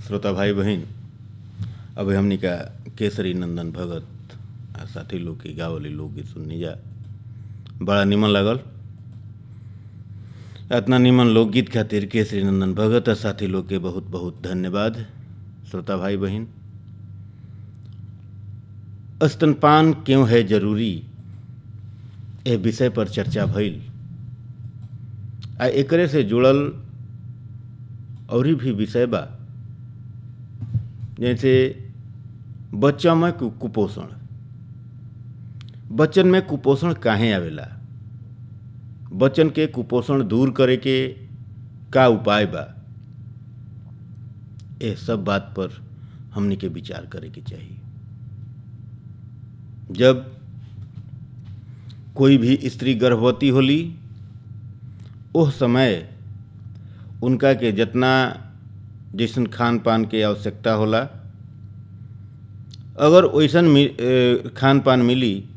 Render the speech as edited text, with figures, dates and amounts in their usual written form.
श्रोता भाई बहन, अब हमनी का केसरी नंदन भगत आ साथी लोग की गावली लोकगीत सुननी जा। बड़ा निमन लागल। इतना निमन लोकगीत खातिर केसरी नंदन भगत आ साथी लोग के बहुत बहुत धन्यवाद। श्रोता भाई बहन, स्तनपान क्यों है जरूरी, ए विषय पर चर्चा भइल आ एकरे से जुड़ल और भी विषय बा, जैसे बच्चा में कुपोषण। बच्चन में कुपोषण काहे आवेला, बच्चन के कुपोषण दूर करे के का उपाय बा, ये सब बात पर हमनी के विचार करे के चाहिए। जब कोई भी स्त्री गर्भवती होली, उस समय उनका के जितना जैसन खान पान के आवश्यकता होला, अगर वैसन खान पान मिली